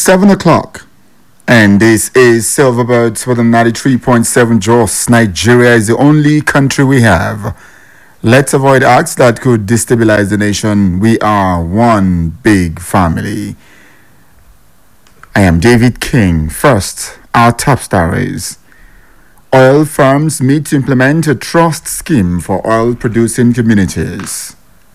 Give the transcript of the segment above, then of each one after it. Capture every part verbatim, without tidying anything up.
seven o'clock. And this is Silverbirds with a ninety-three point seven Jos. Nigeria is the only country we have. Let's avoid acts that could destabilize the nation. We are one big family. I am David King. First, our top stories. Oil firms meet to implement a trust scheme for oil-producing communities.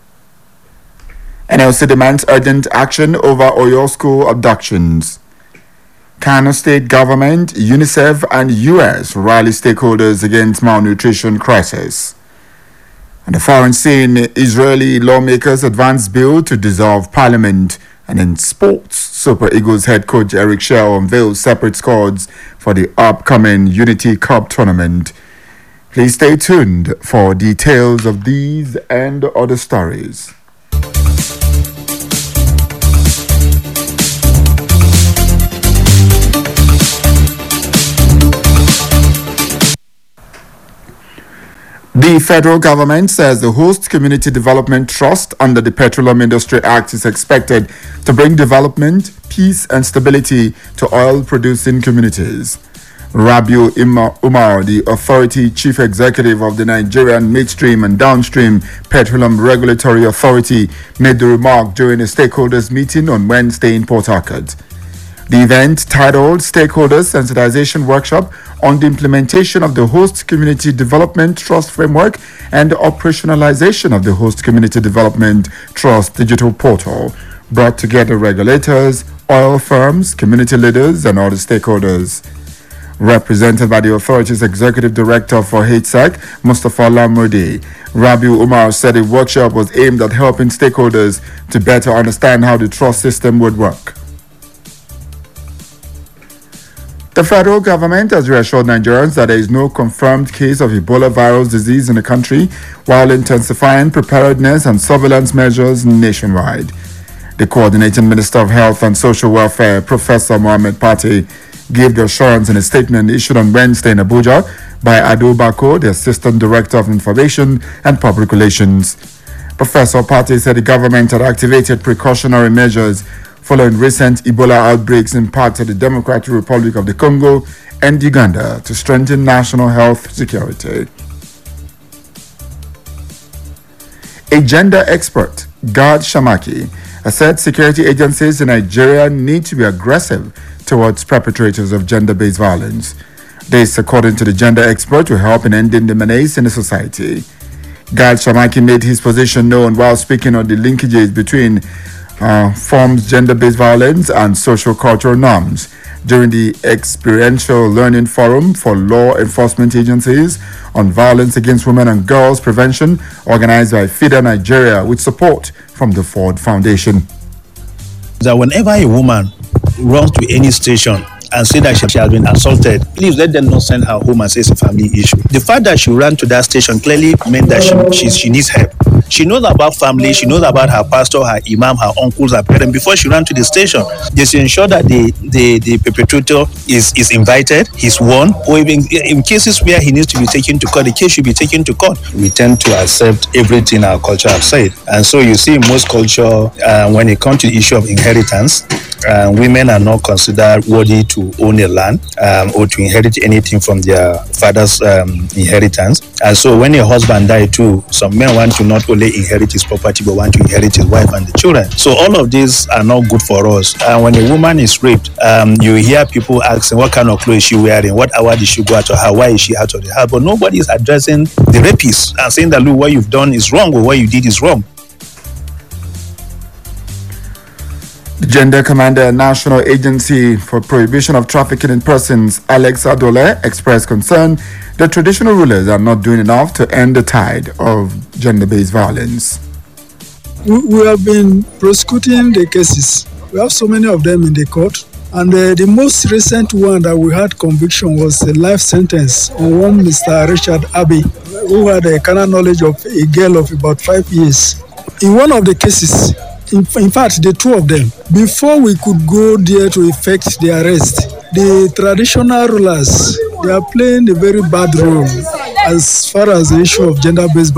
N L C demands urgent action over Oyo school abductions. Kano State Government, UNICEF and U S rally stakeholders against malnutrition crisis. And the foreign scene, Israeli lawmakers advance bill to dissolve parliament. And in sports, Super Eagles head coach Eric Shell unveils separate squads for the upcoming Unity Cup tournament. Please stay tuned for details of these and other stories. The federal government says the Host Community Development Trust under the Petroleum Industry Act is expected to bring development, peace and stability to oil-producing communities. Rabiu Umar, the authority chief executive of the Nigerian Midstream and Downstream Petroleum Regulatory Authority, made the remark during a stakeholders meeting on Wednesday in Port Harcourt. The event, titled Stakeholders Sensitization Workshop on the Implementation of the Host Community Development Trust Framework and the Operationalization of the Host Community Development Trust Digital Portal, brought together regulators, oil firms, community leaders, and other stakeholders. Represented by the authority's Executive Director for H S E C, Mustafa Lamurde, Rabiu Umar said the workshop was aimed at helping stakeholders to better understand how the trust system would work. The federal government has reassured Nigerians that there is no confirmed case of Ebola virus disease in the country, while intensifying preparedness and surveillance measures nationwide. The Coordinating Minister of Health and Social Welfare, Professor Mohammed Pate, gave the assurance in a statement issued on Wednesday in Abuja by Ado Bako, the Assistant Director of Information and Public Relations. Professor Pate said the government had activated precautionary measures following recent Ebola outbreaks in parts of the Democratic Republic of the Congo and Uganda to strengthen national health security. A gender expert, Gad Shamaki, has said security agencies in Nigeria need to be aggressive towards perpetrators of gender-based violence. This, according to the gender expert, will help in ending the menace in the society. Gad Shamaki made his position known while speaking on the linkages between Uh, forms gender-based violence and social-cultural norms during the Experiential Learning Forum for Law Enforcement Agencies on Violence Against Women and Girls Prevention, organized by FIDA Nigeria with support from the Ford Foundation. That whenever a woman runs to any station and say that she has been assaulted, please let them not send her home and say it's a family issue. The fact that she ran to that station clearly meant that she, she, she needs help. She knows about family, she knows about her pastor, her imam, her uncles, her parents. Before she ran to the station, they should ensure that the, the, the perpetrator is, is invited, he's warned, or even in cases where he needs to be taken to court, the case should be taken to court. We tend to accept everything our culture has said. And so you see in most culture, uh, when it comes to the issue of inheritance, uh, women are not considered worthy to own a land um, or to inherit anything from their father's um, inheritance. And so when a husband died too, some men want to not only inherit his property but want to inherit his wife and the children. So all of these are not good for us. And when a woman is raped, um, you hear people asking what kind of clothes is she wearing, what hour did she go out of her, why is she out of the house? But nobody is addressing the rapist and saying that, look, what you've done is wrong or what you did is wrong. The Gender Commander National Agency for Prohibition of Trafficking in Persons, Alex Adole, expressed concern that traditional rulers are not doing enough to end the tide of gender-based violence. We, we have been prosecuting the cases. We have so many of them in the court. And uh, the most recent one that we had conviction was a life sentence on one Mister Richard Abbey, who had a carnal knowledge of a girl of about five years. In one of the cases, In, in fact, the two of them, before we could go there to effect the arrest, the traditional rulers, they are playing a very bad role as far as the issue of gender-based